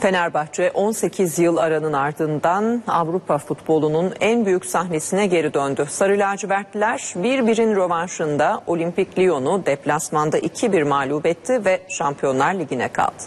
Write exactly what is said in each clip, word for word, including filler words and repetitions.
Fenerbahçe on sekiz yıl aranın ardından Avrupa futbolunun en büyük sahnesine geri döndü. Sarı lacivertliler bir birin rövanşında Olimpik Lyon'u deplasmanda iki bir mağlup etti ve Şampiyonlar Ligi'ne kaldı.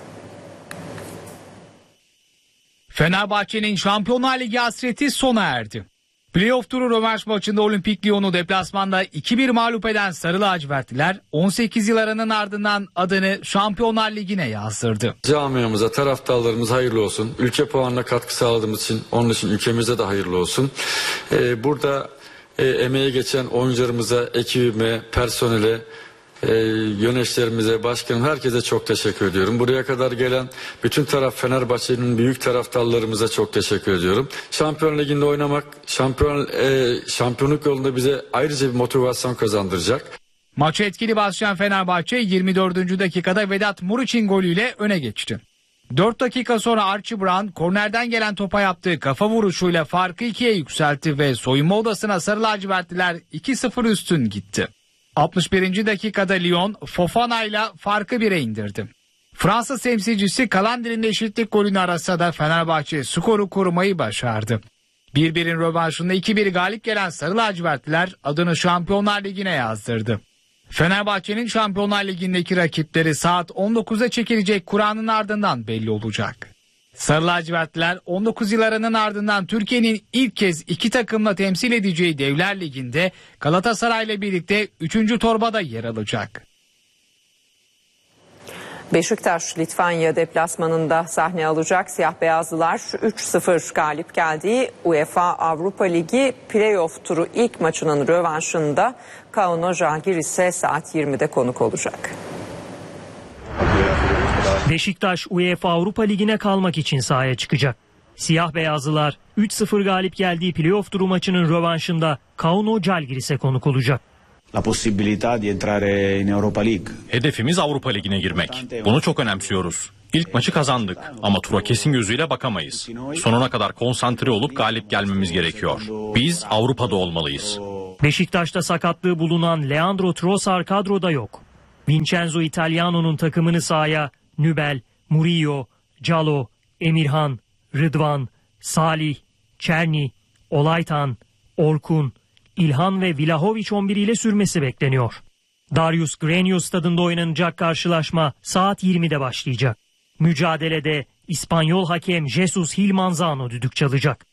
Fenerbahçe'nin Şampiyonlar Ligi hasreti sona erdi. Playoff turu rövanş maçında Olimpik Lyon'u deplasmanda iki bir mağlup eden Sarı lacivertliler on sekiz yıl aranın ardından adını Şampiyonlar Ligi'ne yazdırdı. Camiamıza, taraftarlarımıza hayırlı olsun. Ülke puanına katkı sağladığımız için, onun için ülkemize de hayırlı olsun. Ee, burada e, emeği geçen oyuncularımıza, ekibime, personele, e, yöneticilerimize, başkanım, herkese çok teşekkür ediyorum. Buraya kadar gelen bütün taraf Fenerbahçe'nin büyük taraftarlarımıza çok teşekkür ediyorum. Şampiyon Ligi'nde oynamak, şampiyon e, şampiyonluk yolunda bize ayrıca bir motivasyon kazandıracak. Maçı etkili başlayan Fenerbahçe yirmi dördüncü dakikada Vedat Muriç'in golüyle öne geçti. dört dakika sonra Archie Brown kornerden gelen topa yaptığı kafa vuruşuyla farkı ikiye yükseltti ve soyunma odasına Sarı lacivertliler iki sıfır üstün gitti. altmış birinci dakikada Lyon Fofana ile farkı bire indirdi. Fransız temsilcisi Kalandri'nin eşitlik golünü arasa da Fenerbahçe skoru korumayı başardı. bir birin rövanşında iki bir galip gelen Sarı lacivertliler adını Şampiyonlar Ligi'ne yazdırdı. Fenerbahçe'nin Şampiyonlar Ligi'ndeki rakipleri saat on dokuza çekilecek Kur'an'ın ardından belli olacak. Sarı lacivertliler on dokuz yıl aranın ardından Türkiye'nin ilk kez iki takımla temsil edeceği Devler Ligi'nde Galatasaray'la birlikte üçüncü torbada yer alacak. Beşiktaş Litvanya deplasmanında sahne alacak siyah beyazlılar üç sıfır galip geldiği UEFA Avrupa Ligi playoff turu ilk maçının rövanşında Kauno Žalgiris'e saat yirmide konuk olacak. Beşiktaş UEFA Avrupa Ligi'ne kalmak için sahaya çıkacak. Siyah beyazlılar üç sıfır galip geldiği playoff turu maçının rövanşında Kauno Žalgiris'e konuk olacak. La possibilità di entrare in Europa League. Hedefimiz Avrupa Ligi'ne girmek. Bunu çok önemsiyoruz. İlk maçı kazandık ama tura kesin gözüyle bakamayız. Sonuna kadar konsantre olup galip gelmemiz gerekiyor. Biz Avrupa'da olmalıyız. Beşiktaş'ta sakatlığı bulunan Leandro Trossard kadroda yok. Vincenzo Italiano'nun takımını sahaya Nübel, Murillo, Calo, Emirhan, Rıdvan, Salih, Çerni, Olaytan, Orkun, İlhan ve Vlahovic on bir ile sürmesi bekleniyor. Darius Grenius stadında oynanacak karşılaşma saat yirmide başlayacak. Mücadelede İspanyol hakem Jesus Hilmanzano düdük çalacak.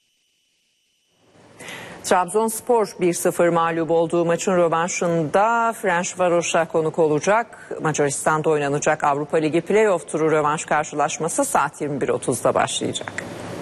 Trabzonspor bir sıfır mağlup olduğu maçın rövanşında Ferencvaros'a konuk olacak. Macaristan'da oynanacak Avrupa Ligi playoff turu rövanş karşılaşması saat yirmi bir otuzda başlayacak.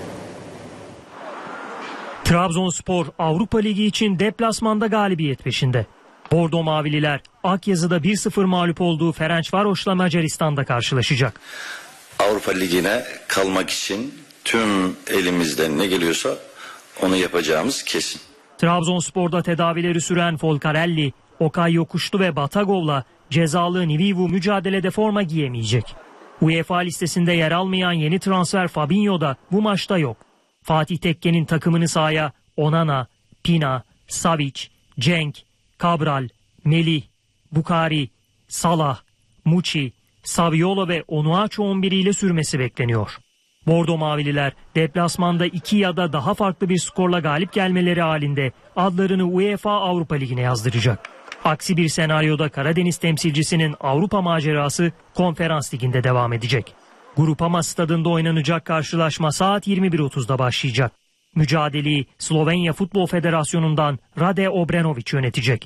Trabzonspor Avrupa Ligi için deplasmanda galibiyet peşinde. Bordo Mavililer Akyazı'da bir sıfır mağlup olduğu Ferencvaros'la Macaristan'da karşılaşacak. Avrupa Ligi'ne kalmak için tüm elimizden ne geliyorsa onu yapacağımız kesin. Trabzonspor'da tedavileri süren Folcarelli, Okay Yokuşlu ve Batagov'la cezalı Nivivu mücadelede forma giyemeyecek. UEFA listesinde yer almayan yeni transfer Fabinho da bu maçta yok. Fatih Tekke'nin takımını sahaya Onana, Pina, Savic, Cenk, Cabral, Melih, Bukari, Salah, Muçi, Saviolo ve Onuachu on bir ile sürmesi bekleniyor. Bordo Mavililer deplasmanda iki ya da daha farklı bir skorla galip gelmeleri halinde adlarını UEFA Avrupa Ligi'ne yazdıracak. Aksi bir senaryoda Karadeniz temsilcisinin Avrupa macerası Konferans Ligi'nde devam edecek. Grupama stadında oynanacak karşılaşma saat yirmi bir otuzda başlayacak. Mücadeleyi Slovenya Futbol Federasyonu'ndan Rade Obrenović yönetecek.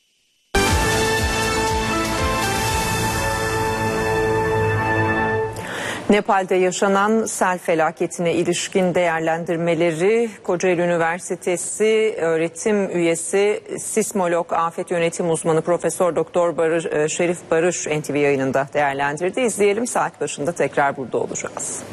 Nepal'de yaşanan sel felaketine ilişkin değerlendirmeleri Kocaeli Üniversitesi öğretim üyesi sismolog afet yönetim uzmanı Profesör Doktor Barış, Şerif Barış N T V yayınında değerlendirdi. İzleyelim, saat başında tekrar burada olacağız.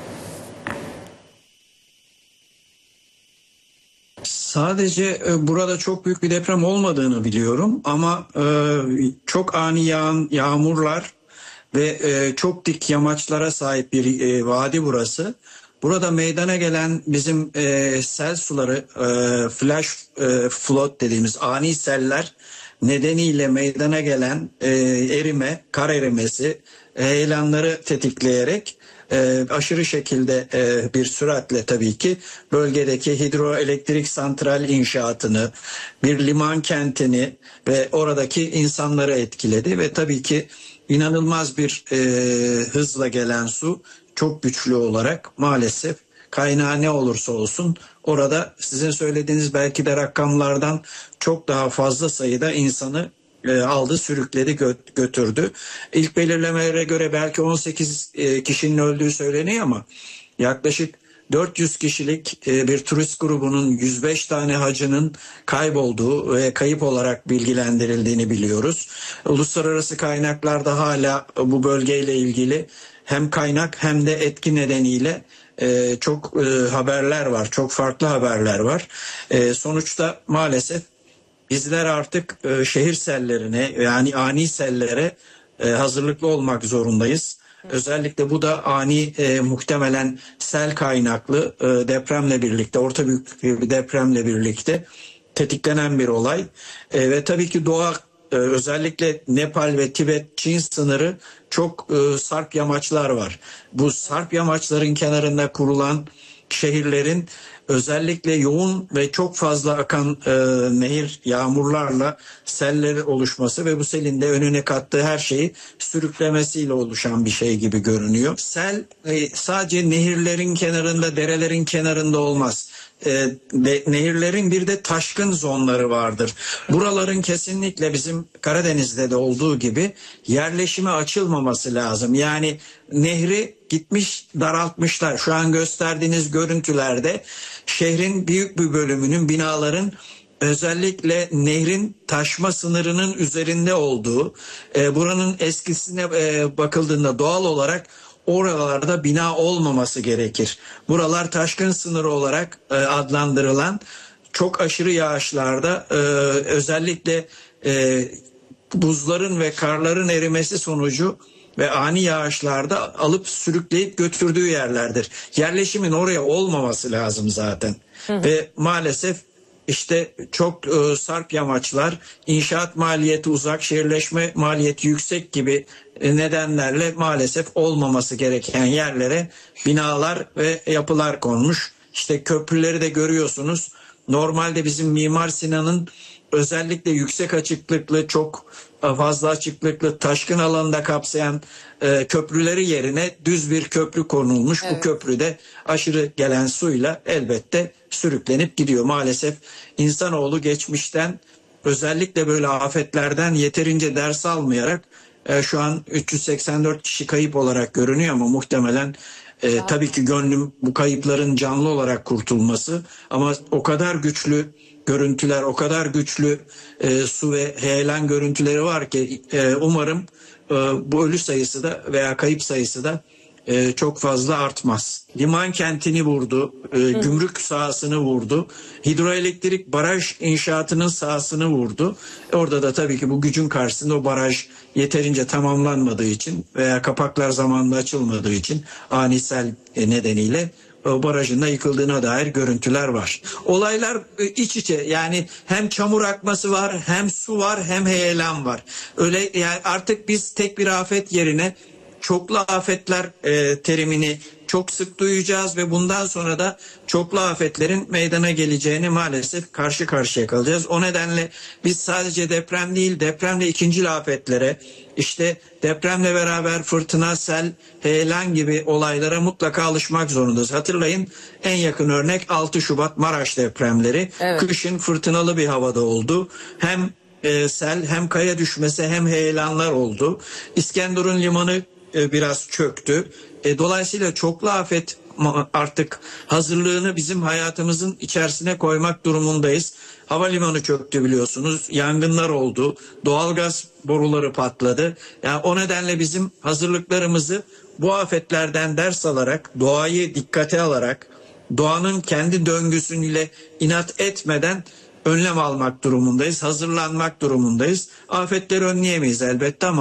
Sadece burada çok büyük bir deprem olmadığını biliyorum ama çok ani yağan yağmurlar ve e, çok dik yamaçlara sahip bir e, vadi burası. Burada meydana gelen bizim e, sel suları, e, flash e, flood dediğimiz ani seller nedeniyle meydana gelen e, erime, kar erimesi, heyelanları tetikleyerek e, aşırı şekilde e, bir süratle tabii ki bölgedeki hidroelektrik santral inşaatını, bir liman kentini ve oradaki insanları etkiledi ve tabii ki inanılmaz bir e, hızla gelen su çok güçlü olarak maalesef kaynağı ne olursa olsun orada sizin söylediğiniz belki de rakamlardan çok daha fazla sayıda insanı e, aldı, sürükledi, gö- götürdü. İlk belirlemelere göre belki on sekiz e, kişinin öldüğü söyleniyor ama yaklaşık dört yüz kişilik e, bir turist grubunun yüz beş tane hacının kaybolduğu ve kayıp olarak bilgilendirildiğini biliyoruz. Uluslararası kaynaklarda hala bu bölgeyle ilgili hem kaynak hem de etki nedeniyle Ee, çok e, haberler var, çok farklı haberler var. E, sonuçta maalesef bizler artık e, şehir sellerine yani ani sellere e, hazırlıklı olmak zorundayız. Özellikle bu da ani e, muhtemelen sel kaynaklı e, depremle birlikte, orta büyük bir depremle birlikte tetiklenen bir olay. E, ve tabii ki doğa e, özellikle Nepal ve Tibet, Çin sınırı çok e, sarp yamaçlar var. Bu sarp yamaçların kenarında kurulan şehirlerin özellikle yoğun ve çok fazla akan e, nehir yağmurlarla seller oluşması ve bu selin de önüne kattığı her şeyi sürüklemesiyle oluşan bir şey gibi görünüyor. Sel e, sadece nehirlerin kenarında, derelerin kenarında olmaz. E, de, nehirlerin bir de taşkın zonları vardır. Buraların kesinlikle bizim Karadeniz'de de olduğu gibi yerleşime açılmaması lazım. Yani nehri gitmiş daraltmışlar. Şu an gösterdiğiniz görüntülerde şehrin büyük bir bölümünün, binaların özellikle nehrin taşma sınırının üzerinde olduğu, e, buranın eskisine e, bakıldığında doğal olarak oralarda bina olmaması gerekir. Buralar taşkın sınırı olarak e, adlandırılan çok aşırı yağışlarda e, özellikle e, buzların ve karların erimesi sonucu ve ani yağışlarda alıp sürükleyip götürdüğü yerlerdir. Yerleşimin oraya olmaması lazım zaten. Hı hı. Ve maalesef işte çok e, sarp yamaçlar, inşaat maliyeti uzak, şehirleşme maliyeti yüksek gibi e, nedenlerle maalesef olmaması gereken yerlere binalar ve yapılar konmuş. İşte köprüleri de görüyorsunuz. Normalde bizim Mimar Sinan'ın özellikle yüksek açıklıklı, çok fazla açıklıklı, taşkın alanında kapsayan e, köprüleri yerine düz bir köprü konulmuş. Evet. Bu köprüde aşırı gelen suyla elbette sürüklenip gidiyor. Maalesef insanoğlu geçmişten özellikle böyle afetlerden yeterince ders almayarak e, şu an üç yüz seksen dört kişi kayıp olarak görünüyor ama muhtemelen e, tabii ki gönlüm bu kayıpların canlı olarak kurtulması ama o kadar güçlü görüntüler, o kadar güçlü e, su ve heyelan görüntüleri var ki e, umarım e, bu ölü sayısı da veya kayıp sayısı da e, çok fazla artmaz. Liman kentini vurdu, e, gümrük sahasını vurdu, hidroelektrik baraj inşaatının sahasını vurdu. Orada da tabii ki bu gücün karşısında o baraj yeterince tamamlanmadığı için veya kapaklar zamanında açılmadığı için ani sel nedeniyle o barajın da yıkıldığına dair görüntüler var. Olaylar iç içe, yani hem çamur akması var, hem su var, hem heyelan var. Öyle yani artık biz tek bir afet yerine çoklu afetler e, terimini çok sık duyacağız ve bundan sonra da çoklu afetlerin meydana geleceğini maalesef karşı karşıya kalacağız. O nedenle biz sadece deprem değil, depremle ikincil afetlere, işte depremle beraber fırtına, sel, heyelan gibi olaylara mutlaka alışmak zorundayız. Hatırlayın, en yakın örnek altı Şubat Maraş depremleri. Evet. Kışın fırtınalı bir havada oldu. Hem e, sel, hem kaya düşmesi, hem heyelanlar oldu. İskenderun limanı e, biraz çöktü. E, dolayısıyla çoklu afet artık hazırlığını bizim hayatımızın içerisine koymak durumundayız. Havalimanı çöktü biliyorsunuz. Yangınlar oldu. Doğalgaz boruları patladı. Yani o nedenle bizim hazırlıklarımızı bu afetlerden ders alarak, doğayı dikkate alarak, doğanın kendi döngüsüyle inat etmeden önlem almak durumundayız. Hazırlanmak durumundayız. Afetleri önleyemeyiz elbette ama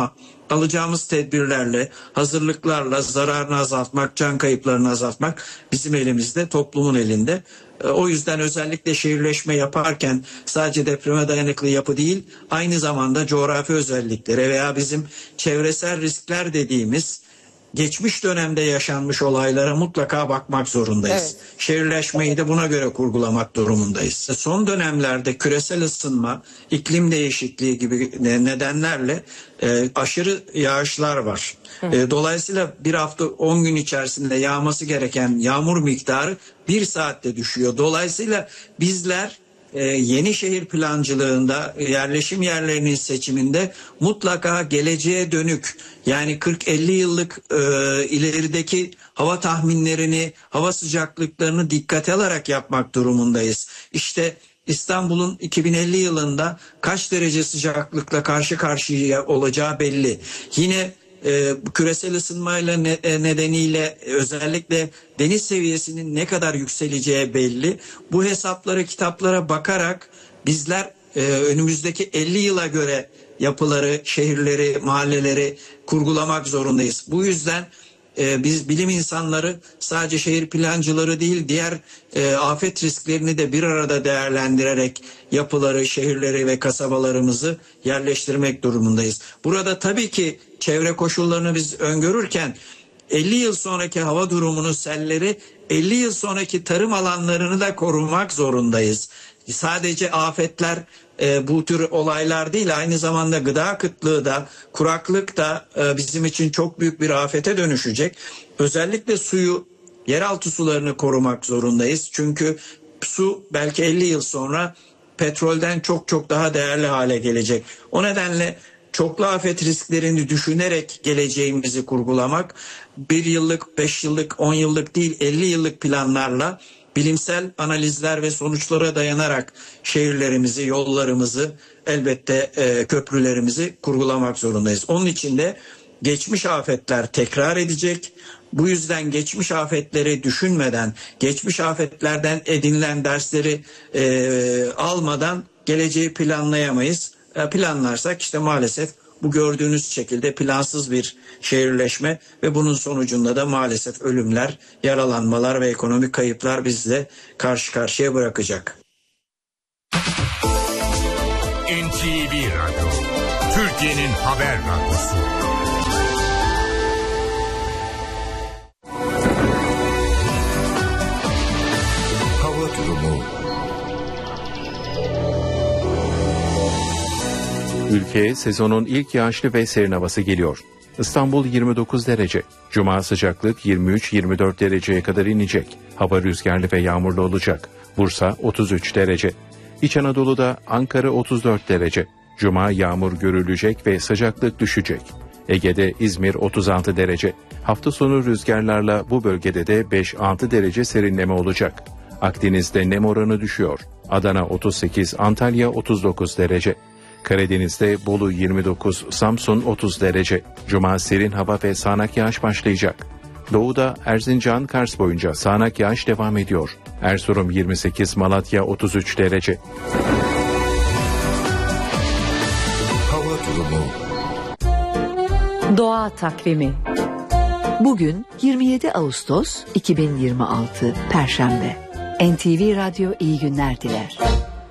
alacağımız tedbirlerle, hazırlıklarla zararını azaltmak, can kayıplarını azaltmak bizim elimizde, toplumun elinde. O yüzden özellikle şehirleşme yaparken sadece depreme dayanıklı yapı değil, aynı zamanda coğrafi özelliklere veya bizim çevresel riskler dediğimiz geçmiş dönemde yaşanmış olaylara mutlaka bakmak zorundayız. Evet. Şehirleşmeyi de buna göre kurgulamak durumundayız. Son dönemlerde küresel ısınma, iklim değişikliği gibi nedenlerle e, aşırı yağışlar var. E, dolayısıyla bir hafta on gün içerisinde yağması gereken yağmur miktarı bir saatte düşüyor. Dolayısıyla bizler Ee, yeni şehir plancılığında, yerleşim yerlerinin seçiminde mutlaka geleceğe dönük, yani kırk elli yıllık e, ilerideki hava tahminlerini, hava sıcaklıklarını dikkate alarak yapmak durumundayız. İşte İstanbul'un iki bin elli yılında kaç derece sıcaklıkla karşı karşıya olacağı belli. Yine e, küresel ısınmayla ne, e, nedeniyle özellikle deniz seviyesinin ne kadar yükseleceği belli. Bu hesaplara, kitaplara bakarak bizler e, önümüzdeki elli yıla göre yapıları, şehirleri, mahalleleri kurgulamak zorundayız. Bu yüzden e, biz bilim insanları sadece şehir plancıları değil, diğer e, afet risklerini de bir arada değerlendirerek yapıları, şehirleri ve kasabalarımızı yerleştirmek durumundayız. Burada tabii ki çevre koşullarını biz öngörürken elli yıl sonraki hava durumunu, selleri, elli yıl sonraki tarım alanlarını da korumak zorundayız. Sadece afetler e, bu tür olaylar değil, aynı zamanda gıda kıtlığı da, kuraklık da e, bizim için çok büyük bir afete dönüşecek. Özellikle suyu, yeraltı sularını korumak zorundayız. Çünkü su belki elli yıl sonra petrolden çok çok daha değerli hale gelecek. O nedenle çoklu afet risklerini düşünerek geleceğimizi kurgulamak, bir yıllık, beş yıllık, on yıllık değil elli yıllık planlarla, bilimsel analizler ve sonuçlara dayanarak şehirlerimizi, yollarımızı, elbette e, köprülerimizi kurgulamak zorundayız. Onun için de geçmiş afetler tekrar edecek. Bu yüzden geçmiş afetleri düşünmeden, geçmiş afetlerden edinilen dersleri e, almadan geleceği planlayamayız. E, planlarsak işte maalesef bu gördüğünüz şekilde plansız bir şehirleşme ve bunun sonucunda da maalesef ölümler, yaralanmalar ve ekonomik kayıplar bizi karşı karşıya bırakacak. N T V Radyo, Türkiye'nin haber radyosu. Hava durumu. Ülkeye sezonun ilk yağışlı ve serin havası geliyor. İstanbul yirmi dokuz derece. Cuma sıcaklık yirmi üç yirmi dört dereceye kadar inecek. Hava rüzgarlı ve yağmurlu olacak. Bursa otuz üç derece. İç Anadolu'da Ankara otuz dört derece. Cuma yağmur görülecek ve sıcaklık düşecek. Ege'de İzmir otuz altı derece. Hafta sonu rüzgarlarla bu bölgede de beş altı derece serinleme olacak. Akdeniz'de nem oranı düşüyor. Adana otuz sekiz, Antalya otuz dokuz derece. Karadeniz'de Bolu yirmi dokuz, Samsun otuz derece. Cuma serin hava ve sağanak yağış başlayacak. Doğuda Erzincan, Kars boyunca sağanak yağış devam ediyor. Erzurum yirmi sekiz, Malatya otuz üç derece. Hava durumu. Doğa takvimi. Bugün yirmi yedi Ağustos iki bin yirmi altı Perşembe. N T V Radyo iyi günler diler.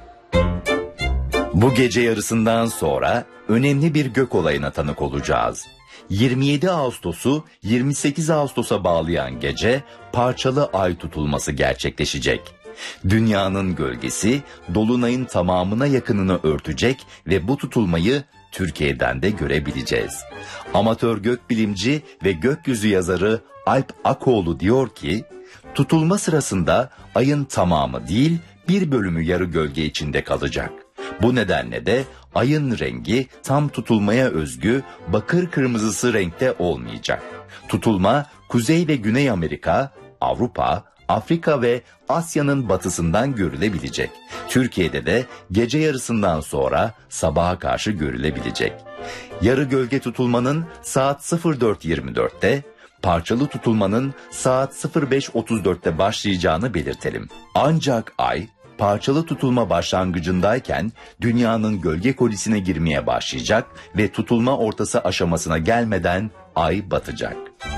Bu gece yarısından sonra önemli bir gök olayına tanık olacağız. yirmi yedi Ağustos'u yirmi sekiz Ağustos'a bağlayan gece parçalı ay tutulması gerçekleşecek. Dünyanın gölgesi dolunayın tamamına yakınını örtecek ve bu tutulmayı Türkiye'den de görebileceğiz. Amatör gökbilimci ve gökyüzü yazarı Alp Akoğlu diyor ki, tutulma sırasında ayın tamamı değil bir bölümü yarı gölge içinde kalacak. Bu nedenle de ayın rengi tam tutulmaya özgü bakır kırmızısı renkte olmayacak. Tutulma Kuzey ve Güney Amerika, Avrupa, Afrika ve Asya'nın batısından görülebilecek. Türkiye'de de gece yarısından sonra sabaha karşı görülebilecek. Yarı gölge tutulmanın saat sıfır dört yirmi dörtte, parçalı tutulmanın saat sıfır beş otuz dörtte başlayacağını belirtelim. Ancak ay parçalı tutulma başlangıcındayken dünyanın gölge kolisine girmeye başlayacak ve tutulma ortası aşamasına gelmeden ay batacak.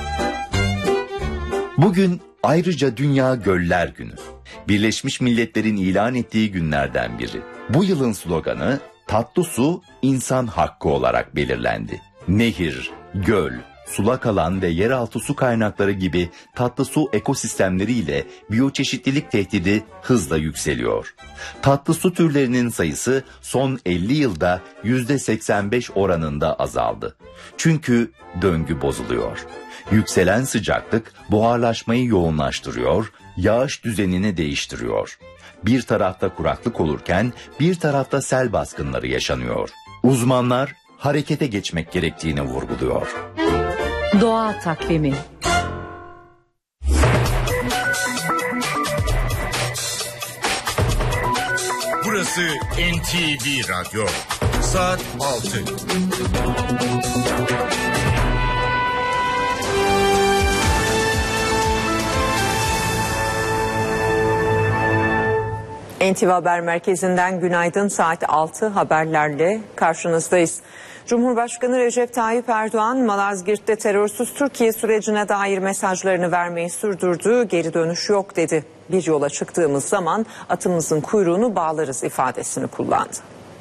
Bugün ayrıca Dünya Göller Günü. Birleşmiş Milletler'in ilan ettiği günlerden biri. Bu yılın sloganı tatlı su insan hakkı olarak belirlendi. Nehir, göl, sulak alan ve yeraltı su kaynakları gibi tatlı su ekosistemleriyle biyoçeşitlilik tehdidi hızla yükseliyor. Tatlı su türlerinin sayısı son elli yılda yüzde seksen beş oranında azaldı. Çünkü döngü bozuluyor. Yükselen sıcaklık buharlaşmayı yoğunlaştırıyor, yağış düzenini değiştiriyor. Bir tarafta kuraklık olurken bir tarafta sel baskınları yaşanıyor. Uzmanlar harekete geçmek gerektiğini vurguluyor. Doğa takvimi. Burası N T V Radyo. Saat altı. N T V Haber Merkezi'nden günaydın, saat altı haberlerle karşınızdayız. Cumhurbaşkanı Recep Tayyip Erdoğan, Malazgirt'te terörsüz Türkiye sürecine dair mesajlarını vermeyi sürdürdü, geri dönüş yok dedi. Bir yola çıktığımız zaman atımızın kuyruğunu bağlarız ifadesini kullandı.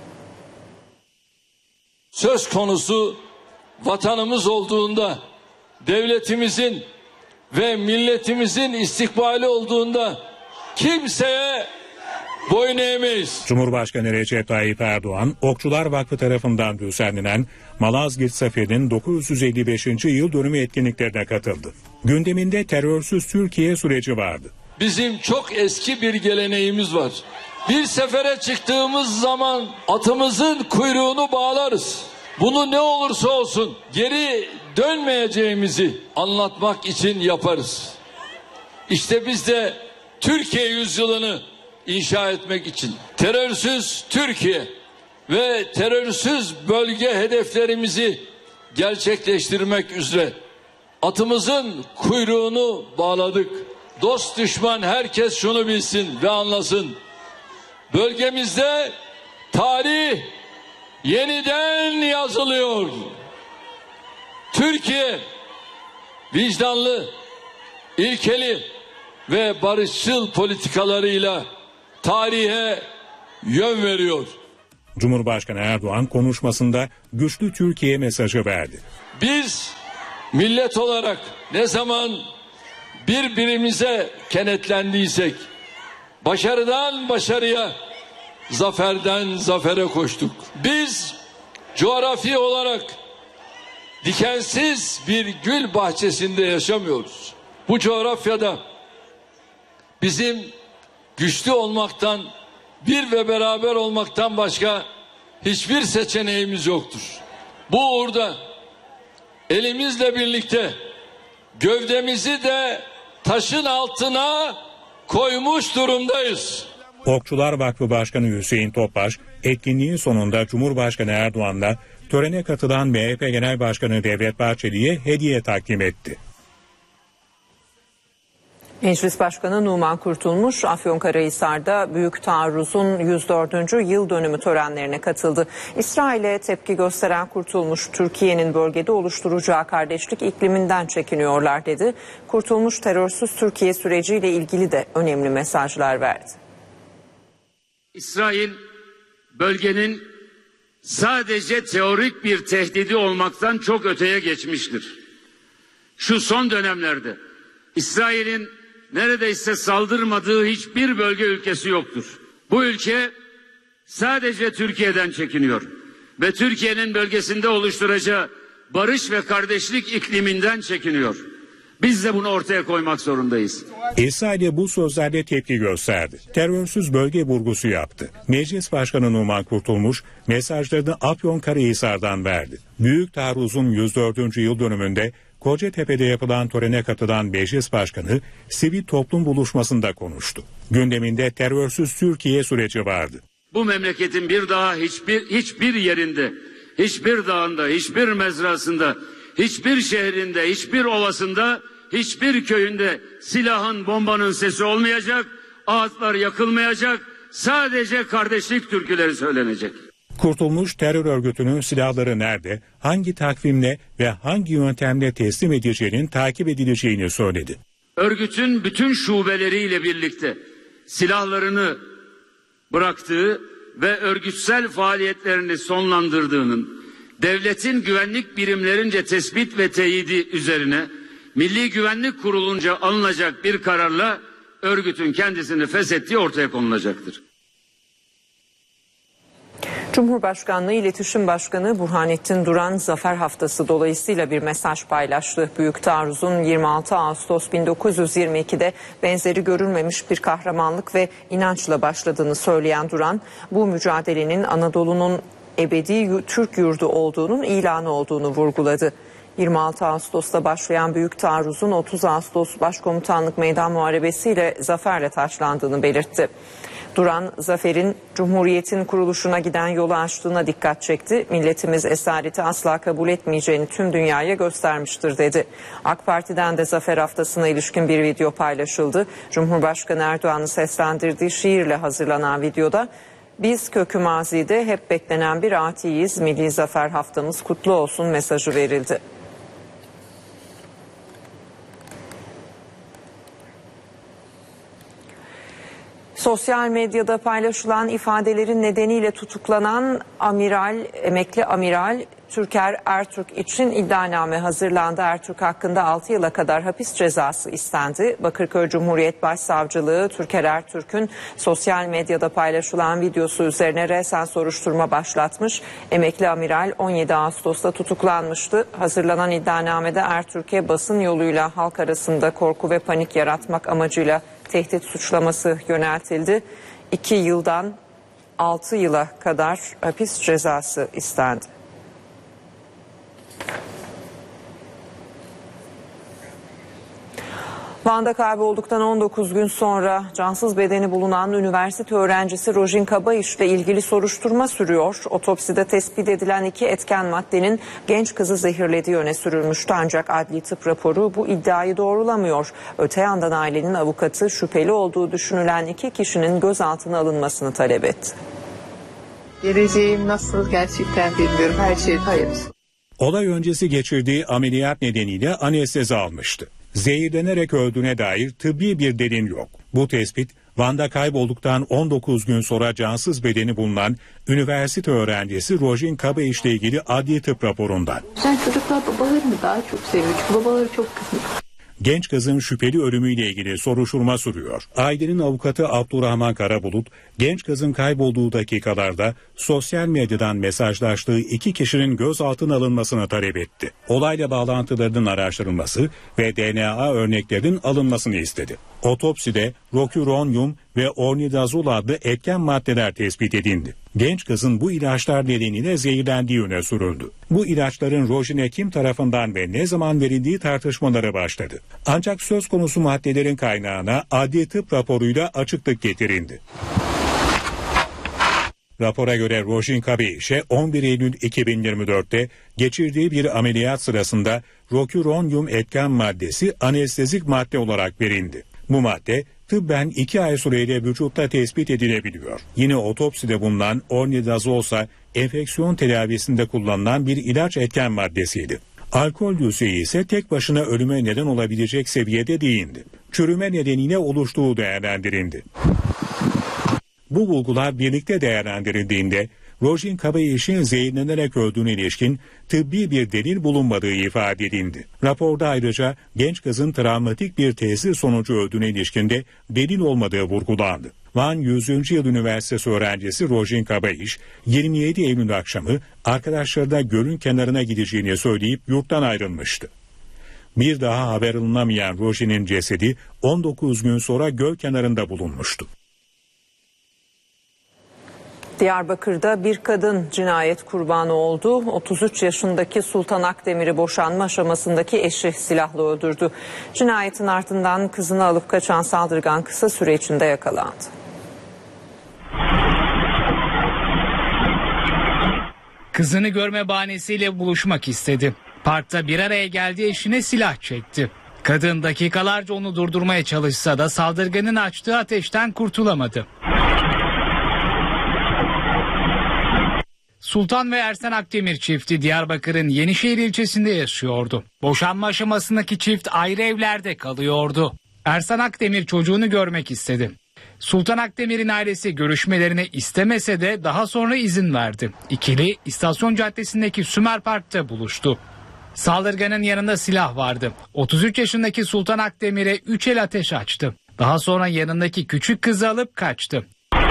Söz konusu vatanımız olduğunda, devletimizin ve milletimizin istikbali olduğunda kimseye boyun eğmeyiz. Cumhurbaşkanı Recep Tayyip Erdoğan, Okçular Vakfı tarafından düzenlenen Malazgirt Zaferi'nin dokuz yüz elli beşinci yıl dönümü etkinliklerine katıldı. Gündeminde terörsüz Türkiye süreci vardı. Bizim çok eski bir geleneğimiz var. Bir sefere çıktığımız zaman atımızın kuyruğunu bağlarız. Bunu ne olursa olsun geri dönmeyeceğimizi anlatmak için yaparız. İşte biz de Türkiye yüzyılını inşa etmek için terörsüz Türkiye ve terörsüz bölge hedeflerimizi gerçekleştirmek üzere atımızın kuyruğunu bağladık. Dost düşman herkes şunu bilsin ve anlasın. Bölgemizde tarih yeniden yazılıyor. Türkiye vicdanlı, ilkeli ve barışçıl politikalarıyla tarihe yön veriyor. Cumhurbaşkanı Erdoğan konuşmasında güçlü Türkiye mesajı verdi. Biz millet olarak ne zaman birbirimize kenetlendiysek başarıdan başarıya, zaferden zafere koştuk. Biz coğrafi olarak dikensiz bir gül bahçesinde yaşamıyoruz. Bu coğrafyada bizim güçlü olmaktan, bir ve beraber olmaktan başka hiçbir seçeneğimiz yoktur. Bu uğurda elimizle birlikte gövdemizi de taşın altına koymuş durumdayız. Okçular Vakfı Başkanı Hüseyin Topbaş, etkinliğin sonunda Cumhurbaşkanı Erdoğan'la törene katılan M H P Genel Başkanı Devlet Bahçeli'ye hediye takdim etti. Meclis Başkanı Numan Kurtulmuş, Afyonkarahisar'da Büyük Taarruz'un yüz dördüncü yıl dönümü törenlerine katıldı. İsrail'e tepki gösteren Kurtulmuş, Türkiye'nin bölgede oluşturacağı kardeşlik ikliminden çekiniyorlar dedi. Kurtulmuş, terörsüz Türkiye süreciyle ilgili de önemli mesajlar verdi. İsrail, bölgenin sadece teorik bir tehdidi olmaktan çok öteye geçmiştir. Şu son dönemlerde İsrail'in neredeyse saldırmadığı hiçbir bölge ülkesi yoktur. Bu ülke sadece Türkiye'den çekiniyor ve Türkiye'nin bölgesinde oluşturacağı barış ve kardeşlik ikliminden çekiniyor. Biz de bunu ortaya koymak zorundayız. İsrail'e bu sözlerle tepki gösterdi. Terörsüz bölge vurgusu yaptı. Meclis Başkanı Numan Kurtulmuş mesajlarını Afyonkarahisar'dan verdi. Büyük Taarruz'un yüz dördüncü yıl dönümünde Kocatepe'de yapılan törene katılan Meclis Başkanı sivil toplum buluşmasında konuştu. Gündeminde terörsüz Türkiye süreci vardı. Bu memleketin bir daha hiçbir hiçbir yerinde, hiçbir dağında, hiçbir mezrasında, hiçbir şehrinde, hiçbir ovasında, hiçbir köyünde silahın, bombanın sesi olmayacak, ağaçlar yakılmayacak, sadece kardeşlik türküleri söylenecek. Kurtulmuş terör örgütünün silahları nerede, hangi takvimle ve hangi yöntemle teslim edeceğinin takip edileceğini söyledi. Örgütün bütün şubeleriyle birlikte silahlarını bıraktığı ve örgütsel faaliyetlerini sonlandırdığının, devletin güvenlik birimlerince tespit ve teyidi üzerine Milli Güvenlik Kurulu'nca alınacak bir kararla örgütün kendisini feshettiği ortaya konulacaktır. Cumhurbaşkanlığı İletişim Başkanı Burhanettin Duran Zafer Haftası dolayısıyla bir mesaj paylaştı. Büyük taarruzun yirmi altı Ağustos bin dokuz yüz yirmi iki'de benzeri görülmemiş bir kahramanlık ve inançla başladığını söyleyen Duran, bu mücadelenin Anadolu'nun ebedi Türk yurdu olduğunun ilanı olduğunu vurguladı. yirmi altı Ağustos'ta başlayan Büyük Taarruz'un otuz Ağustos Başkomutanlık Meydan Muharebesi ile zaferle taçlandığını belirtti. Duran, zaferin Cumhuriyet'in kuruluşuna giden yolu açtığına dikkat çekti. Milletimiz esareti asla kabul etmeyeceğini tüm dünyaya göstermiştir dedi. AK Parti'den de Zafer Haftası'na ilişkin bir video paylaşıldı. Cumhurbaşkanı Erdoğan'ın seslendirdiği şiirle hazırlanan videoda "Biz kökü mazide hep beklenen bir atiyiz, Milli Zafer Haftamız kutlu olsun" mesajı verildi. Sosyal medyada paylaşılan ifadelerin nedeniyle tutuklanan amiral, emekli amiral Türker Ertürk için iddianame hazırlandı. Ertürk hakkında altı yıla kadar hapis cezası istendi. Bakırköy Cumhuriyet Başsavcılığı Türker Ertürk'ün sosyal medyada paylaşılan videosu üzerine resen soruşturma başlatmış. Emekli amiral on yedi Ağustos'ta tutuklanmıştı. Hazırlanan iddianamede Ertürk'e basın yoluyla halk arasında korku ve panik yaratmak amacıyla tehdit suçlaması yöneltildi. iki yıldan altı yıla kadar hapis cezası istendi. Van'da kaybolduktan on dokuz gün sonra cansız bedeni bulunan üniversite öğrencisi Rojin Kabayiş ile ilgili soruşturma sürüyor. Otopside tespit edilen iki etken maddenin genç kızı zehirlediği öne sürülmüştü, ancak adli tıp raporu bu iddiayı doğrulamıyor. Öte yandan ailenin avukatı şüpheli olduğu düşünülen iki kişinin gözaltına alınmasını talep etti. Geleceğim nasıl gerçekten bilmiyorum, her şey hayırlısı. Olay öncesi geçirdiği ameliyat nedeniyle anestezi almıştı. Zehirlenerek öldüğüne dair tıbbi bir delil yok. Bu tespit Van'da kaybolduktan on dokuz gün sonra cansız bedeni bulunan üniversite öğrencisi Rojin Kabayiş ile ilgili adli tıp raporundan. Sen çocuklar babalarını daha çok seviyor çünkü babaları çok kızmış. Genç kızın şüpheli ölümüyle ilgili soruşturma sürüyor. Ailenin avukatı Abdurrahman Karabulut, genç kızın kaybolduğu dakikalarda sosyal medyadan mesajlaştığı iki kişinin gözaltına alınmasını talep etti. Olayla bağlantılarının araştırılması ve D N A örneklerinin alınmasını istedi. Otopside roküronyum ve ornidazol adlı etken maddeler tespit edildi. Genç kızın bu ilaçlar nedeniyle zehirlendiği öne sürüldü. Bu ilaçların Rojin'e kim tarafından ve ne zaman verildiği tartışmaları başladı. Ancak söz konusu maddelerin kaynağına adli tıp raporuyla açıklık getirildi. Rapora göre Rojin Kabeyiş'e on bir Eylül iki bin yirmi dört'te geçirdiği bir ameliyat sırasında roküronyum etken maddesi anestezik madde olarak verildi. Bu madde tıbben iki ay süreyle vücutta tespit edilebiliyor. Yine otopside bulunan ornidazol ise enfeksiyon tedavisinde kullanılan bir ilaç etken maddesiydi. Alkol düzeyi ise tek başına ölüme neden olabilecek seviyede değildi. Çürüme nedeniyle oluştuğu değerlendirildi. Bu bulgular birlikte değerlendirildiğinde Rojin Kabayiş'in zehirlenerek öldüğüne ilişkin tıbbi bir delil bulunmadığı ifade edildi. Raporda ayrıca genç kızın travmatik bir tesir sonucu öldüğüne ilişkin de delil olmadığı vurgulandı. Van yüzüncü Yıl Üniversitesi öğrencisi Rojin Kabayiş yirmi yedi Eylül akşamı arkadaşlarına gölün kenarına gideceğini söyleyip yurttan ayrılmıştı. Bir daha haber alınamayan Rojin'in cesedi on dokuz gün sonra göl kenarında bulunmuştu. Diyarbakır'da bir kadın cinayet kurbanı oldu. otuz üç yaşındaki Sultan Akdemir'i boşanma aşamasındaki eşi silahla öldürdü. Cinayetin ardından kızını alıp kaçan saldırgan kısa süre içinde yakalandı. Kızını görme bahanesiyle buluşmak istedi. Parkta bir araya geldiği eşine silah çekti. Kadın dakikalarca onu durdurmaya çalışsa da saldırganın açtığı ateşten kurtulamadı. Sultan ve Ersen Akdemir çifti Diyarbakır'ın Yenişehir ilçesinde yaşıyordu. Boşanma aşamasındaki çift ayrı evlerde kalıyordu. Ersen Akdemir çocuğunu görmek istedi. Sultan Akdemir'in ailesi görüşmelerini istemese de daha sonra izin verdi. İkili İstasyon Caddesi'ndeki Sümer Park'ta buluştu. Saldırganın yanında silah vardı. otuz üç yaşındaki Sultan Akdemir'e üç el ateş açtı. Daha sonra yanındaki küçük kızı alıp kaçtı.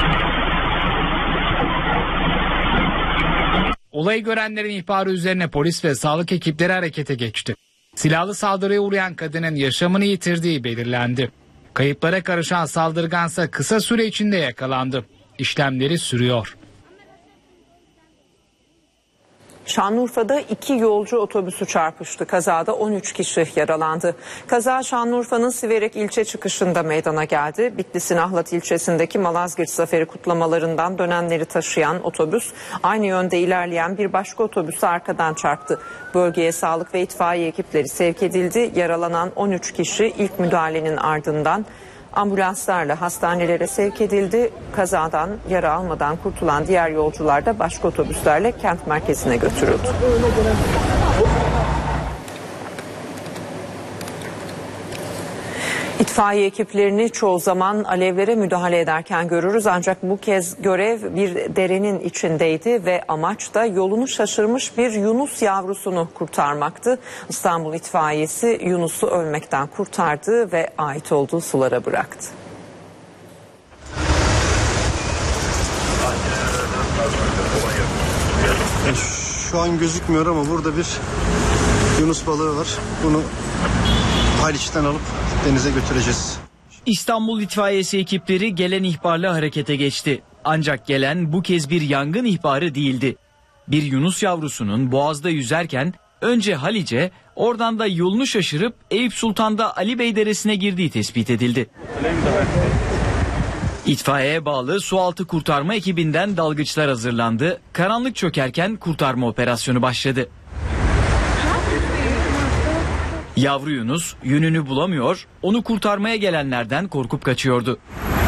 Olayı görenlerin ihbarı üzerine polis ve sağlık ekipleri harekete geçti. Silahlı saldırıya uğrayan kadının yaşamını yitirdiği belirlendi. Kayıplara karışan saldırgansa kısa süre içinde yakalandı. İşlemleri sürüyor. Şanlıurfa'da iki yolcu otobüsü çarpıştı. Kazada on üç kişi yaralandı. Kaza Şanlıurfa'nın Siverek ilçe çıkışında meydana geldi. Bitlis'in Ahlat ilçesindeki Malazgirt Zaferi kutlamalarından dönenleri taşıyan otobüs aynı yönde ilerleyen bir başka otobüsü arkadan çarptı. Bölgeye sağlık ve itfaiye ekipleri sevk edildi. Yaralanan on üç kişi ilk müdahalenin ardından ambulanslarla hastanelere sevk edildi. Kazadan yara almadan kurtulan diğer yolcular da başka otobüslerle kent merkezine götürüldü. İtfaiye ekiplerini çoğu zaman alevlere müdahale ederken görürüz, ancak bu kez görev bir derenin içindeydi ve amaç da yolunu şaşırmış bir yunus yavrusunu kurtarmaktı. İstanbul İtfaiyesi Yunus'u ölmekten kurtardı ve ait olduğu sulara bıraktı. Şu an gözükmüyor ama burada bir yunus balığı var. Bunu Haliç'ten alıp denize götüreceğiz. İstanbul İtfaiyesi ekipleri gelen ihbarla harekete geçti. Ancak gelen bu kez bir yangın ihbarı değildi. Bir yunus yavrusunun boğazda yüzerken önce Haliç'e, oradan da yolunu şaşırıp Eyüp Sultan'da Ali Bey Deresi'ne girdiği tespit edildi. İtfaiyeye bağlı sualtı kurtarma ekibinden dalgıçlar hazırlandı. Karanlık çökerken kurtarma operasyonu başladı. Yavru Yunus yönünü bulamıyor, onu kurtarmaya gelenlerden korkup kaçıyordu.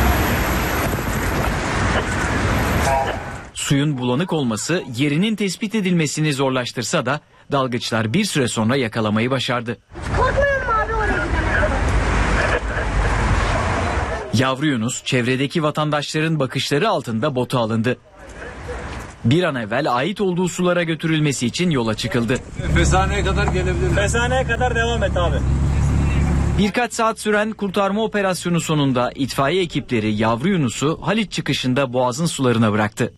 Suyun bulanık olması yerinin tespit edilmesini zorlaştırsa da dalgıçlar bir süre sonra yakalamayı başardı. Yavru Yunus çevredeki vatandaşların bakışları altında bota alındı. Bir an evvel ait olduğu sulara götürülmesi için yola çıkıldı. Fesane'ye kadar gelebilir. Fesane'ye kadar devam et abi. Birkaç saat süren kurtarma operasyonu sonunda itfaiye ekipleri Yavru Yunus'u Haliç çıkışında boğazın sularına bıraktı.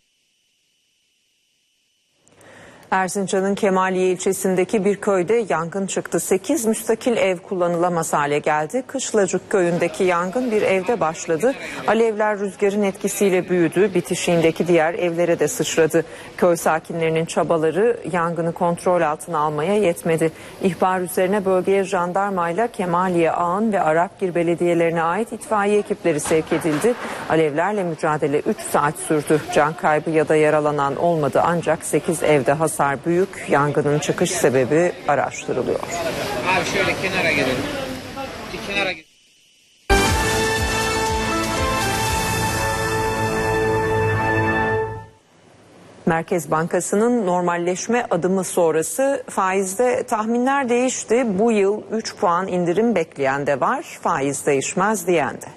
Erzincan'ın Kemaliye ilçesindeki bir köyde yangın çıktı. sekiz müstakil ev kullanılamaz hale geldi. Kışlacık köyündeki yangın bir evde başladı. Alevler rüzgarın etkisiyle büyüdü. Bitişiğindeki diğer evlere de sıçradı. Köy sakinlerinin çabaları yangını kontrol altına almaya yetmedi. İhbar üzerine bölgeye jandarmayla Kemaliye, Ağın ve Arapgir belediyelerine ait itfaiye ekipleri sevk edildi. Alevlerle mücadele üç saat sürdü. Can kaybı ya da yaralanan olmadı, ancak sekiz evde hasar büyük. Yangının çıkış sebebi araştırılıyor. Abi şöyle kenara gelelim. Bir kenara gelelim. Merkez Bankası'nın normalleşme adımı sonrası faizde tahminler değişti. Bu yıl üç puan indirim bekleyen de var, faiz değişmez diyen de.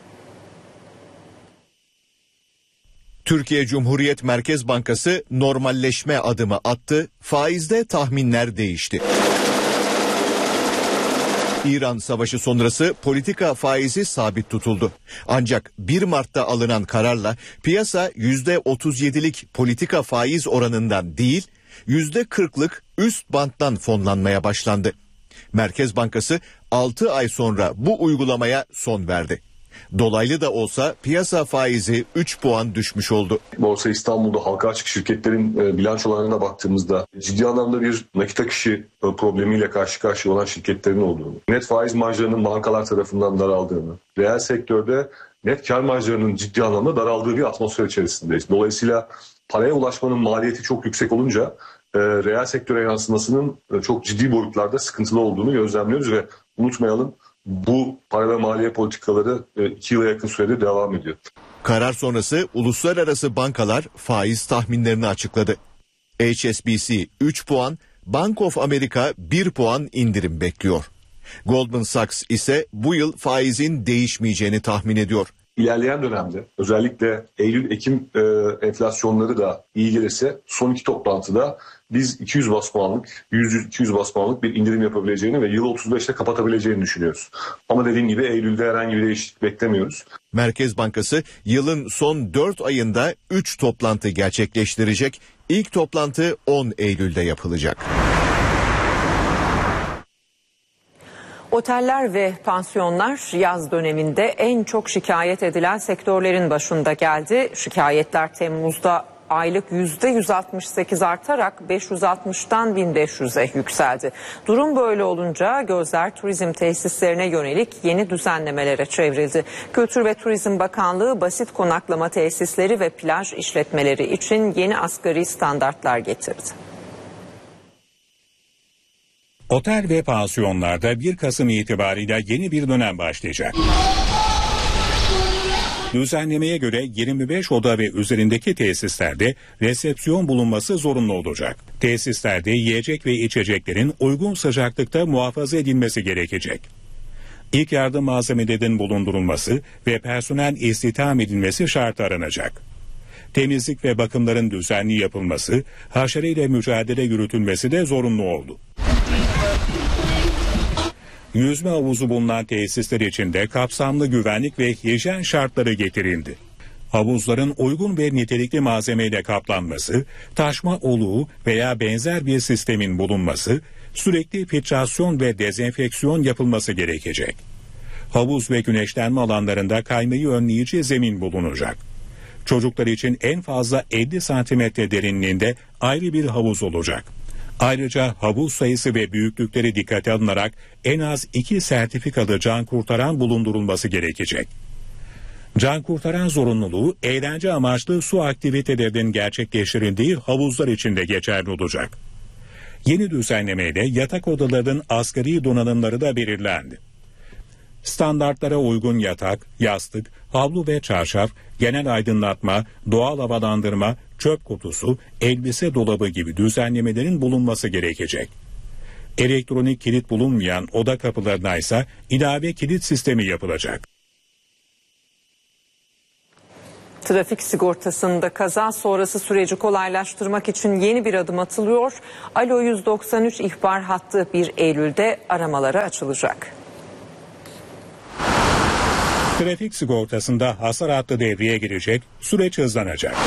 Türkiye Cumhuriyet Merkez Bankası normalleşme adımı attı, faizde tahminler değişti. İran Savaşı sonrası politika faizi sabit tutuldu. Ancak bir Mart'ta alınan kararla piyasa yüzde otuz yedilik politika faiz oranından değil, yüzde kırklık üst banttan fonlanmaya başlandı. Merkez Bankası altı ay sonra bu uygulamaya son verdi. Dolaylı da olsa piyasa faizi üç puan düşmüş oldu. Borsa İstanbul'da halka açık şirketlerin bilançolarına baktığımızda ciddi anlamda bir nakit akışı problemiyle karşı karşıya olan şirketlerin olduğunu, net faiz marjlarının bankalar tarafından daraldığını, reel sektörde net kar marjlarının ciddi anlamda daraldığı bir atmosfer içerisindeyiz. Dolayısıyla paraya ulaşmanın maliyeti çok yüksek olunca e, reel sektöre yansımasının çok ciddi boyutlarda sıkıntılı olduğunu gözlemliyoruz ve unutmayalım, bu para ve maliye politikaları iki yıla yakın süredir devam ediyor. Karar sonrası uluslararası bankalar faiz tahminlerini açıkladı. H S B C üç puan, Bank of America bir puan indirim bekliyor. Goldman Sachs ise bu yıl faizin değişmeyeceğini tahmin ediyor. İlerleyen dönemde özellikle Eylül-Ekim e, enflasyonları da iyi gelirse son iki toplantıda biz iki yüz bas puanlık, yüz iki yüz bas puanlık bir indirim yapabileceğini ve yılı otuz beşte kapatabileceğini düşünüyoruz. Ama dediğim gibi Eylül'de herhangi bir değişiklik beklemiyoruz. Merkez Bankası yılın son dört ayında üç toplantı gerçekleştirecek. İlk toplantı on Eylül'de yapılacak. Oteller ve pansiyonlar yaz döneminde en çok şikayet edilen sektörlerin başında geldi. Şikayetler Temmuz'da aylık yüzde yüz altmış sekiz artarak beş yüz altmıştan bin beş yüze yükseldi. Durum böyle olunca gözler turizm tesislerine yönelik yeni düzenlemelere çevrildi. Kültür ve Turizm Bakanlığı basit konaklama tesisleri ve plaj işletmeleri için yeni asgari standartlar getirdi. Otel ve pansiyonlarda bir Kasım itibariyle yeni bir dönem başlayacak. Düzenlemeye göre yirmi beş oda ve üzerindeki tesislerde resepsiyon bulunması zorunlu olacak. Tesislerde yiyecek ve içeceklerin uygun sıcaklıkta muhafaza edilmesi gerekecek. İlk yardım malzemelerinin bulundurulması ve personel istihdam edilmesi şart aranacak. Temizlik ve bakımların düzenli yapılması, haşereyle mücadele yürütülmesi de zorunlu oldu. Yüzme havuzu bulunan tesisler için de kapsamlı güvenlik ve hijyen şartları getirildi. Havuzların uygun ve nitelikli malzemeyle kaplanması, taşma oluğu veya benzer bir sistemin bulunması, sürekli filtrasyon ve dezenfeksiyon yapılması gerekecek. Havuz ve güneşlenme alanlarında kaymayı önleyici zemin bulunacak. Çocuklar için en fazla elli santimetre derinliğinde ayrı bir havuz olacak. Ayrıca havuz sayısı ve büyüklükleri dikkate alınarak en az iki sertifikalı can kurtaran bulundurulması gerekecek. Can kurtaran zorunluluğu eğlence amaçlı su aktivitelerinin gerçekleştirildiği havuzlar için de geçerli olacak. Yeni düzenlemeyle yatak odalarının asgari donanımları da belirlendi. Standartlara uygun yatak, yastık, havlu ve çarşaf, genel aydınlatma, doğal havalandırma, çöp kutusu, elbise dolabı gibi düzenlemelerin bulunması gerekecek. Elektronik kilit bulunmayan oda kapılarına ise ilave kilit sistemi yapılacak. Trafik sigortasında kaza sonrası süreci kolaylaştırmak için yeni bir adım atılıyor. Alo yüz doksan üç ihbar hattı bir Eylül'de aramalara açılacak. Trafik sigortasında hasar hattı devreye girecek, süreç hızlanacak.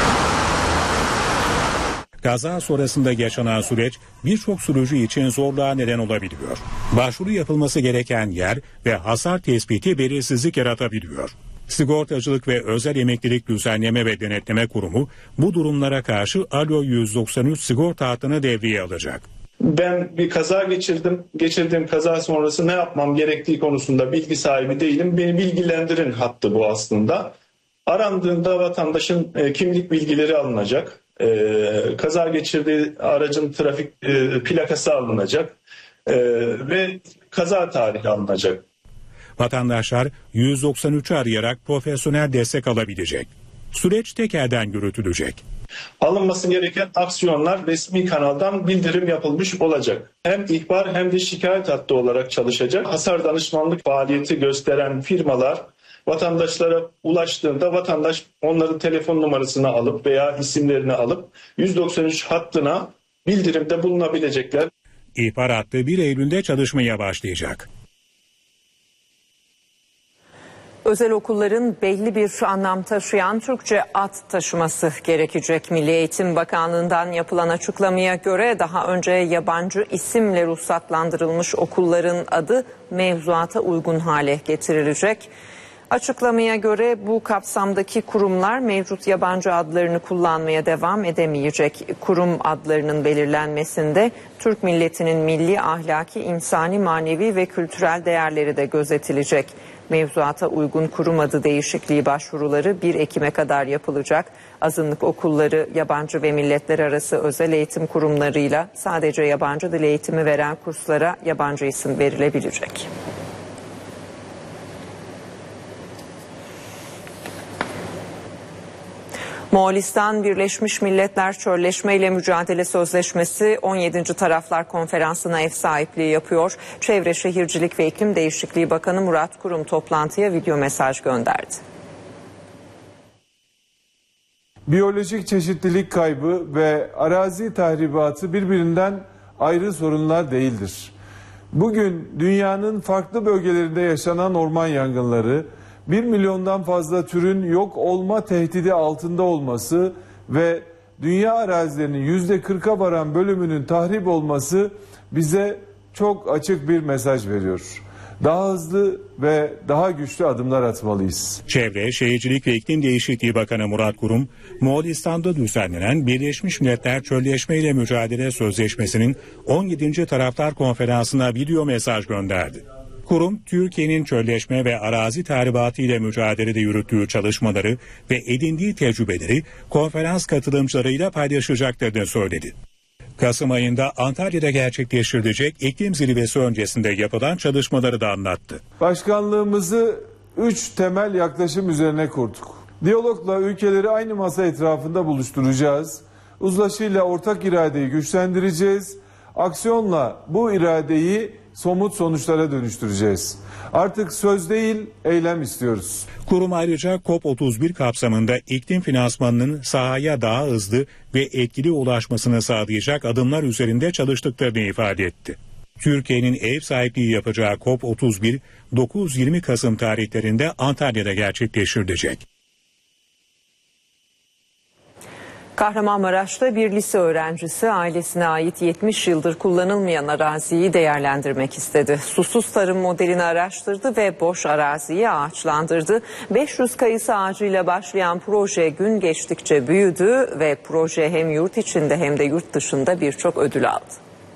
Kaza sonrasında yaşanan süreç birçok sürücü için zorluğa neden olabiliyor. Başvuru yapılması gereken yer ve hasar tespiti belirsizlik yaratabiliyor. Sigortacılık ve Özel Emeklilik Düzenleme ve Denetleme Kurumu bu durumlara karşı Alo yüz doksan üç sigorta hattını devreye alacak. Ben bir kaza geçirdim. Geçirdiğim kaza sonrası ne yapmam gerektiği konusunda bilgi sahibi değilim. Beni bilgilendirin hattı bu aslında. Arandığında vatandaşın e, kimlik bilgileri alınacak. E, kaza geçirdiği aracın trafik e, plakası alınacak. E, ve kaza tarihi alınacak. Vatandaşlar yüz doksan üçü arayarak profesyonel destek alabilecek. Süreç tekelden yürütülecek. Alınması gereken aksiyonlar resmi kanaldan bildirim yapılmış olacak. Hem ihbar hem de şikayet hattı olarak çalışacak. Hasar danışmanlık faaliyeti gösteren firmalar vatandaşlara ulaştığında vatandaş onların telefon numarasını alıp veya isimlerini alıp yüz doksan üç hattına bildirimde bulunabilecekler. İhbar hattı bir Eylül'de çalışmaya başlayacak. Özel okulların belli bir anlam taşıyan Türkçe ad taşıması gerekecek. Milli Eğitim Bakanlığı'ndan yapılan açıklamaya göre daha önce yabancı isimle ruhsatlandırılmış okulların adı mevzuata uygun hale getirilecek. Açıklamaya göre bu kapsamdaki kurumlar mevcut yabancı adlarını kullanmaya devam edemeyecek. Kurum adlarının belirlenmesinde Türk milletinin milli, ahlaki, insani, manevi ve kültürel değerleri de gözetilecek. Mevzuata uygun kurum adı değişikliği başvuruları bir Ekim'e kadar yapılacak. Azınlık okulları, yabancı ve milletler arası özel eğitim kurumlarıyla sadece yabancı dil eğitimi veren kurslara yabancı isim verilebilecek. Moğolistan Birleşmiş Milletler Çölleşme ile Mücadele Sözleşmesi on yedinci Taraflar Konferansı'na ev sahipliği yapıyor. Çevre Şehircilik ve İklim Değişikliği Bakanı Murat Kurum toplantıya video mesaj gönderdi. Biyolojik çeşitlilik kaybı ve arazi tahribatı birbirinden ayrı sorunlar değildir. Bugün dünyanın farklı bölgelerinde yaşanan orman yangınları, bir milyondan fazla türün yok olma tehdidi altında olması ve dünya arazilerinin yüzde kırka varan bölümünün tahrip olması bize çok açık bir mesaj veriyor. Daha hızlı ve daha güçlü adımlar atmalıyız. Çevre, Şehircilik ve İklim Değişikliği Bakanı Murat Kurum, Moğolistan'da düzenlenen Birleşmiş Milletler Çölleşme ile Mücadele Sözleşmesi'nin on yedinci Taraflar Konferansı'na video mesaj gönderdi. Kurum, Türkiye'nin çölleşme ve arazi tahribatı ile mücadelede yürüttüğü çalışmaları ve edindiği tecrübeleri konferans katılımcılarıyla paylaşacaklarını söyledi. Kasım ayında Antalya'da gerçekleştirilecek iklim zirvesi öncesinde yapılan çalışmaları da anlattı. Başkanlığımızı üç temel yaklaşım üzerine kurduk. Diyalogla ülkeleri aynı masa etrafında buluşturacağız. Uzlaşıyla ortak iradeyi güçlendireceğiz. Aksiyonla bu iradeyi somut sonuçlara dönüştüreceğiz. Artık söz değil, eylem istiyoruz. Kurum ayrıca COP otuz bir kapsamında iklim finansmanının sahaya daha hızlı ve etkili ulaşmasını sağlayacak adımlar üzerinde çalıştıklarını ifade etti. Türkiye'nin ev sahipliği yapacağı COP otuz bir dokuz yirmi Kasım tarihlerinde Antalya'da gerçekleştirilecek. Kahramanmaraş'ta bir lise öğrencisi ailesine ait yetmiş yıldır kullanılmayan araziyi değerlendirmek istedi. Susuz tarım modelini araştırdı ve boş araziyi ağaçlandırdı. beş yüz kayısı ağacıyla başlayan proje gün geçtikçe büyüdü ve proje hem yurt içinde hem de yurt dışında birçok ödül aldı.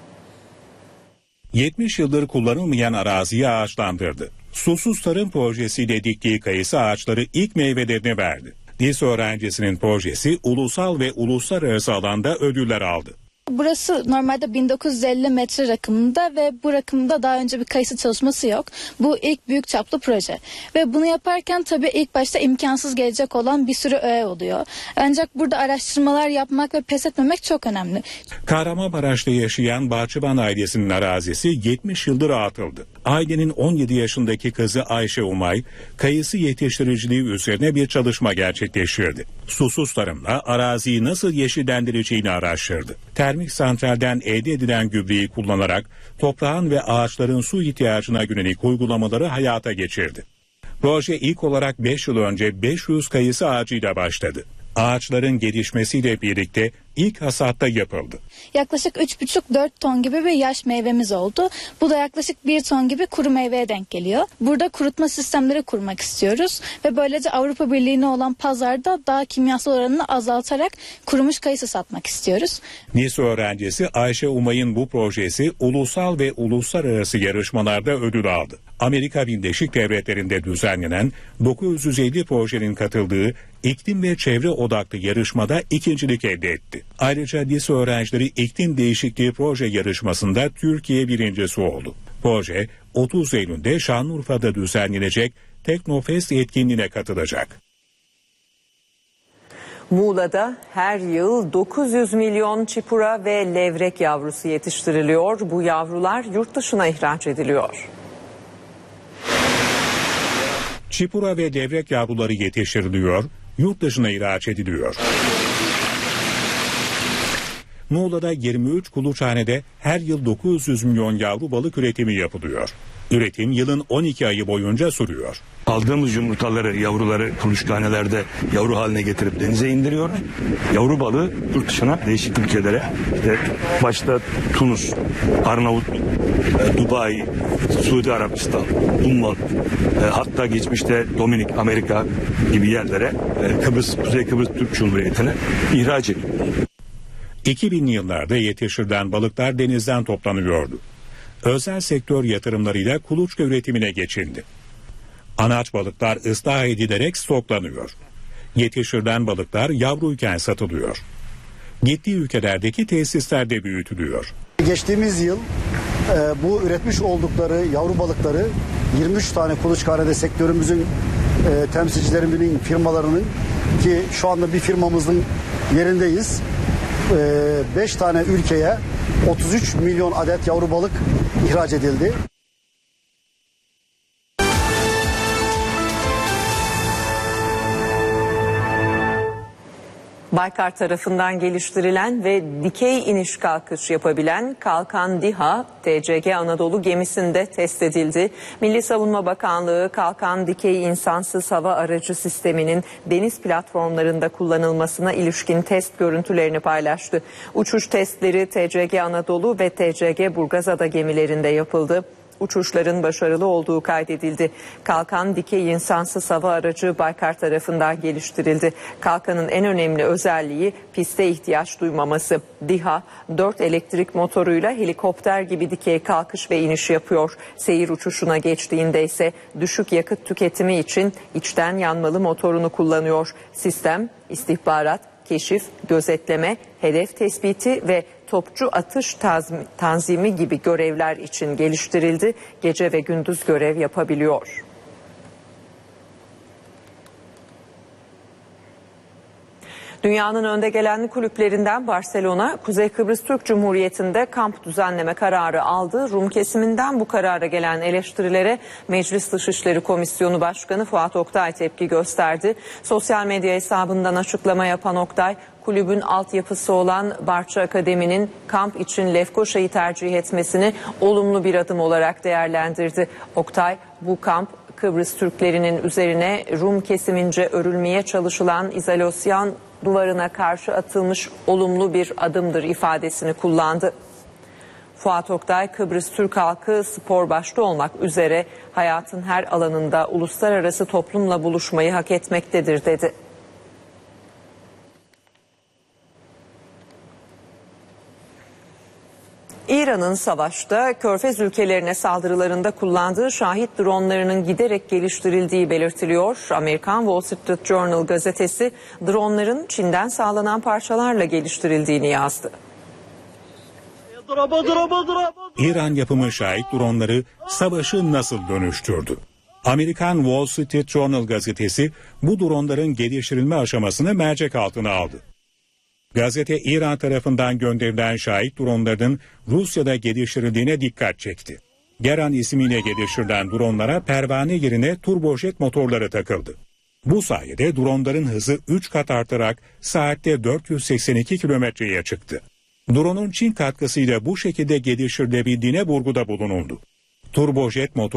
yetmiş yıldır kullanılmayan araziyi ağaçlandırdı. Susuz tarım projesiyle diktiği kayısı ağaçları ilk meyvelerini verdi. Lise öğrencisinin projesi ulusal ve uluslararası alanda ödüller aldı. Burası normalde bin dokuz yüz elli metre rakımında ve bu rakımda daha önce bir kayısı çalışması yok. Bu ilk büyük çaplı proje ve bunu yaparken tabii ilk başta imkansız gelecek olan bir sürü öğe oluyor. Ancak burada araştırmalar yapmak ve pes etmemek çok önemli. Kahramanmaraş'ta yaşayan Bahçıvan ailesinin arazisi yetmiş yıldır atıldı. Ailenin on yedi yaşındaki kızı Ayşe Umay, kayısı yetiştiriciliği üzerine bir çalışma gerçekleştirdi. Susuz tarımla araziyi nasıl yeşillendireceğini araştırdı. Termik santralden elde edilen gübreyi kullanarak toprağın ve ağaçların su ihtiyacına yönelik uygulamaları hayata geçirdi. Proje ilk olarak beş yıl önce beş yüz kayısı ağacıyla başladı. Ağaçların gelişmesiyle birlikte ilk hasatta yapıldı. Yaklaşık üç buçuk dört ton gibi bir yaş meyvemiz oldu. Bu da yaklaşık bir ton gibi kuru meyveye denk geliyor. Burada kurutma sistemleri kurmak istiyoruz ve böylece Avrupa Birliği'ne olan pazarda daha kimyasal oranını azaltarak kurumuş kayısı satmak istiyoruz. Lise öğrencisi Ayşe Umay'ın bu projesi ulusal ve uluslararası yarışmalarda ödül aldı. Amerika Birleşik Devletleri'nde düzenlenen dokuz yüz elli projenin katıldığı iklim ve çevre odaklı yarışmada ikincilik elde etti. Ayrıca lise öğrencileri iklim değişikliği proje yarışmasında Türkiye birincisi oldu. Proje otuz Eylül'de Şanlıurfa'da düzenlenecek Teknofest etkinliğine katılacak. Muğla'da her yıl dokuz yüz milyon çipura ve levrek yavrusu yetiştiriliyor. Bu yavrular yurt dışına ihraç ediliyor. Çipura ve levrek yavruları yetiştiriliyor, yurt dışına ihraç ediliyor. Muğla'da yirmi üç kuluçhanede her yıl dokuz yüz milyon yavru balık üretimi yapılıyor. Üretim yılın on iki ayı boyunca sürüyor. Aldığımız yumurtaları, yavruları kuluçkanelerde yavru haline getirip denize indiriyor. Yavru balığı yurt dışına, değişik ülkelere, işte başta Tunus, Arnavut, e, Dubai, Suudi Arabistan, Umman, e, hatta geçmişte Dominik, Amerika gibi yerlere, e, Kıbrıs, Kuzey Kıbrıs Türk Cumhuriyeti'ne ihraç ediliyor. iki binli yıllarda yetiştirilen balıklar denizden toplanıyordu. Özel sektör yatırımlarıyla kuluçka üretimine geçildi. Anaç balıklar ıslah edilerek stoklanıyor. Yetiştirilen balıklar yavruyken satılıyor. Gittiği ülkelerdeki tesislerde büyütülüyor. Geçtiğimiz yıl e, bu üretmiş oldukları yavru balıkları yirmi üç tane kuluçkanede sektörümüzün e, temsilcilerinin, firmalarının ki şu anda bir firmamızın yerindeyiz. beş tane ülkeye otuz üç milyon adet yavru balık ihraç edildi. Baykar tarafından geliştirilen ve dikey iniş kalkış yapabilen Kalkan DİHA, T C G Anadolu gemisinde test edildi. Milli Savunma Bakanlığı, Kalkan Dikey İnsansız Hava Aracı Sistemi'nin deniz platformlarında kullanılmasına ilişkin test görüntülerini paylaştı. Uçuş testleri T C G Anadolu ve T C G Burgazada gemilerinde yapıldı. Uçuşların başarılı olduğu kaydedildi. Kalkan dikey insansız hava aracı Baykar tarafından geliştirildi. Kalkanın en önemli özelliği piste ihtiyaç duymaması. DİHA dört elektrik motoruyla helikopter gibi dikey kalkış ve iniş yapıyor. Seyir uçuşuna geçtiğinde ise düşük yakıt tüketimi için içten yanmalı motorunu kullanıyor. Sistem istihbarat, keşif, gözetleme, hedef tespiti ve topçu atış tanzimi gibi görevler için geliştirildi. Gece ve gündüz görev yapabiliyor. Dünyanın önde gelen kulüplerinden Barcelona, Kuzey Kıbrıs Türk Cumhuriyeti'nde kamp düzenleme kararı aldı. Rum kesiminden bu karara gelen eleştirilere Meclis Dışişleri Komisyonu Başkanı Fuat Oktay tepki gösterdi. Sosyal medya hesabından açıklama yapan Oktay, kulübün altyapısı olan Barça Akademi'nin kamp için Lefkoşa'yı tercih etmesini olumlu bir adım olarak değerlendirdi. Oktay, bu kamp Kıbrıs Türklerinin üzerine Rum kesimince örülmeye çalışılan izolasyon duvarına karşı atılmış olumlu bir adımdır ifadesini kullandı. Fuat Oktay, Kıbrıs Türk halkı spor başta olmak üzere hayatın her alanında uluslararası toplumla buluşmayı hak etmektedir dedi. İran'ın savaşta Körfez ülkelerine saldırılarında kullandığı şahit dronlarının giderek geliştirildiği belirtiliyor. Amerikan Wall Street Journal gazetesi dronların Çin'den sağlanan parçalarla geliştirildiğini yazdı. İran yapımı şahit dronları savaşı nasıl dönüştürdü? Amerikan Wall Street Journal gazetesi bu dronların geliştirilme aşamasını mercek altına aldı. Gazete İran tarafından gönderilen şahit dronlarının Rusya'da geliştirildiğine dikkat çekti. Geran ismiyle geliştirilen dronlara pervane yerine turbojet motorları takıldı. Bu sayede dronların hızı üç kat artarak saatte dört yüz seksen iki kilometreye çıktı. Drone'un Çin katkısıyla bu şekilde geliştirilebildiğine vurguda bulunuldu. Turbojet motor